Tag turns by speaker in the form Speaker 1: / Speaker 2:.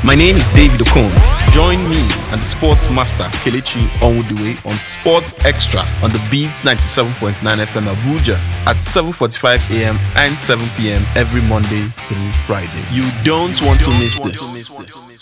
Speaker 1: My name is David Okon. Join me and the sports master Kelechi Onwudiwe on Sports Extra on the Beats 97.9 FM Abuja at 7:45 a.m. and 7 p.m. every Monday through Friday. You don't want to miss this.